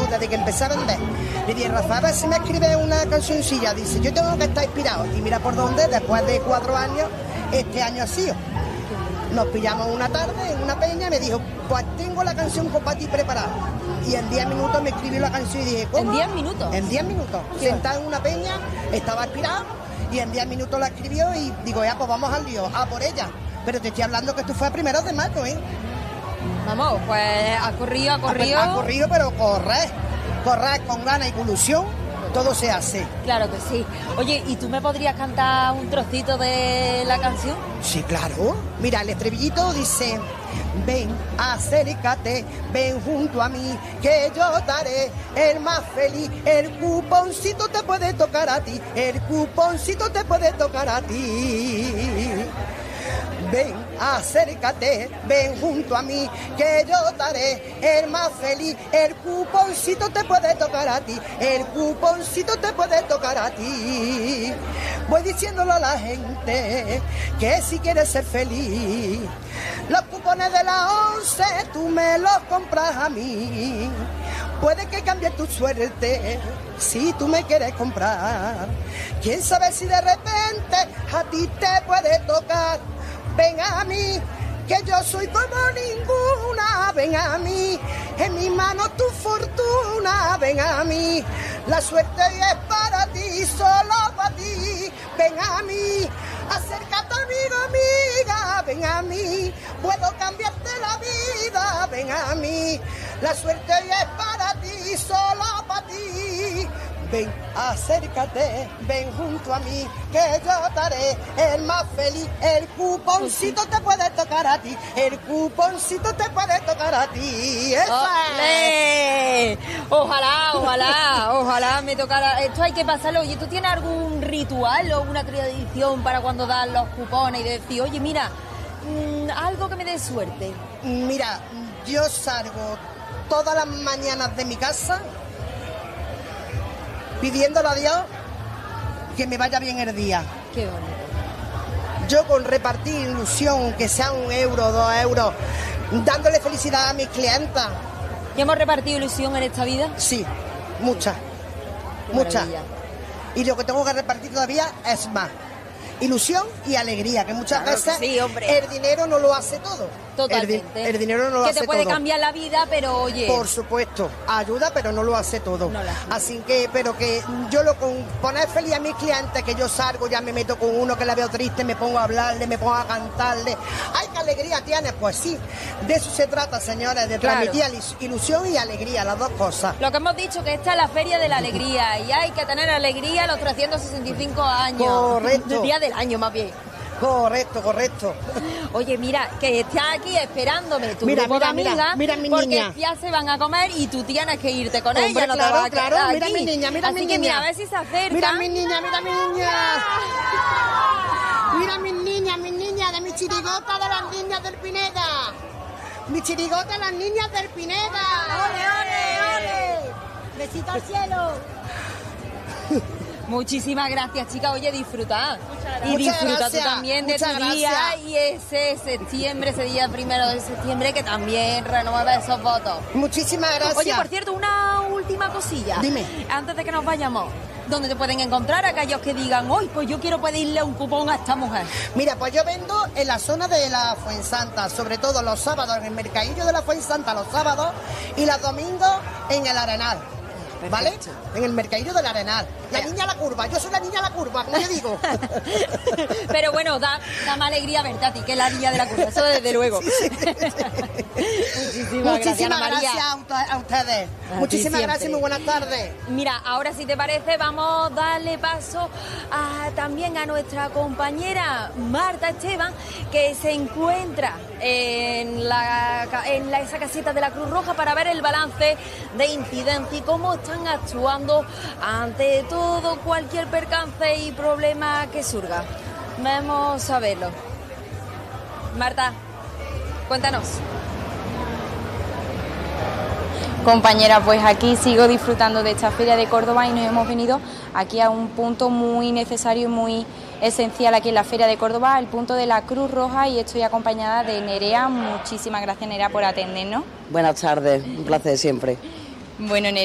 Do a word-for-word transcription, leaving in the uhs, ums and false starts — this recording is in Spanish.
desde que empecé a vender. Le dije, Rafa, a ver si me escribe una cancioncilla. Dice, yo tengo que estar inspirado. Y mira por dónde, después de cuatro años, este año ha sido. Nos pillamos una tarde en una peña y me dijo, pues tengo la canción para ti preparada. Y en diez minutos me escribió la canción y dije, ¿cómo? ¿En diez minutos? En diez minutos. Sentado en una peña, estaba inspirado y en diez minutos la escribió y digo, ya, pues vamos al lío, a por ella. Pero te estoy hablando que esto fue a primeros de mayo, ¿eh? Vamos, pues ha corrido, ha corrido. Ha, ha corrido, pero correr, correr con ganas y con ilusión, todo se hace. Claro que sí. Oye, ¿y tú me podrías cantar un trocito de la canción? Sí, claro. Mira, el estribillito dice, ven, acércate, ven junto a mí, que yo te haré el más feliz. El cuponcito te puede tocar a ti, el cuponcito te puede tocar a ti. Ven, acércate, ven junto a mí, que yo te haré el más feliz. El cuponcito te puede tocar a ti, el cuponcito te puede tocar a ti. Voy diciéndolo a la gente que si quieres ser feliz, los cupones de la once tú me los compras a mí. Puede que cambie tu suerte si tú me quieres comprar. Quién sabe si de repente a ti te puede tocar. Ven a mí, que yo soy como ninguna. Ven a mí, en mi mano tu fortuna. Ven a mí, la suerte es para ti, solo para ti. Ven a mí, acércate amigo, amiga. Ven a mí, puedo cambiarte la vida. Ven a mí, la suerte es para ti, solo para ti. Ven, acércate, ven junto a mí, que yo te haré el más feliz. El cuponcito te puede tocar a ti, el cuponcito te puede tocar a ti. ¡Olé! Ojalá, ojalá, ojalá me tocara. Esto hay que pasarlo. Oye, ¿tú tienes algún ritual o una tradición para cuando das los cupones y decir, oye, mira, mmm, algo que me dé suerte? Mira, yo salgo todas las mañanas de mi casa pidiéndole a Dios que me vaya bien el día. Qué bonito. Yo con repartir ilusión, que sea un euro, dos euros, dándole felicidad a mis clientas. ¿Y hemos repartido ilusión en esta vida? Sí, muchas, muchas. Y lo que tengo que repartir todavía es más. Ilusión y alegría, que muchas claro veces que sí, hombre. El dinero no lo hace todo. Totalmente. El, el dinero no lo que hace todo. Que te puede cambiar la vida, pero oye... Por supuesto, ayuda, pero no lo hace todo. No Así que, pero que yo lo con poner feliz a mis clientes, que yo salgo, ya me meto con uno que la veo triste, me pongo a hablarle, me pongo a cantarle. ¡Ay, qué alegría tienes! Pues sí, de eso se trata, señores, de claro. transmitir ilusión y alegría, las dos cosas. Lo que hemos dicho, que esta es la Feria de la Alegría y hay que tener alegría los trescientos sesenta y cinco años. Correcto. El día del año, más bien. Correcto, correcto. Oye, mira, que estás aquí esperándome tu mira, grupo mira, de amigas, mira, mira mi porque niña. ya se van a comer y tú tienes que irte con Hombre, ella, no claro, te vas a claro, quedar mira aquí. mi niña, mira Así mi que niña. mira, a ver si se acerca. Mira mi niña, mira mi niña. Mira mis niñas, mis niñas, de mi chirigota de las niñas del Pineda. Mi chirigota de las niñas del Pineda. ¡Ole, ole, ole! Besito al cielo. Muchísimas gracias, chicas. Oye, disfrutad. Y Muchas disfruta gracias, tú también de tu muchas día gracias. y ese septiembre, ese día primero de septiembre, que también renueva esos votos. Muchísimas gracias. Oye, por cierto, una última cosilla. Dime. Antes de que nos vayamos, ¿dónde te pueden encontrar aquellos que digan, hoy pues yo quiero pedirle un cupón a esta mujer? Mira, pues yo vendo en la zona de la Fuensanta, sobre todo los sábados en el mercadillo de la Fuensanta los sábados y los domingos en el Arenal. ¿Vale? Perfecto. En el mercadillo del Arenal. La Ya. niña a la curva, yo soy la niña a la curva, como yo digo. Pero bueno, da, da más alegría verte a ti, que la niña de la curva, eso desde luego. Sí, sí. Muchísimas, gracias, Ana Muchísimas María. gracias a, ut- a ustedes. A ti Muchísimas siempre. gracias y muy buenas tardes. Mira, ahora si te parece vamos a darle paso a, también a nuestra compañera Marta Esteban, que se encuentra en, la, ca- en la, esa caseta de la Cruz Roja para ver el balance de incidencia y cómo están actuando ante todo cualquier percance y problema que surja. Vamos a verlo. Marta, cuéntanos. Compañera, pues aquí sigo disfrutando de esta Feria de Córdoba y nos hemos venido aquí a un punto muy necesario y muy esencial aquí en la Feria de Córdoba, el punto de la Cruz Roja, y estoy acompañada de Nerea. Muchísimas gracias, Nerea, por atendernos. Buenas tardes, un placer siempre. Bueno, Nerea.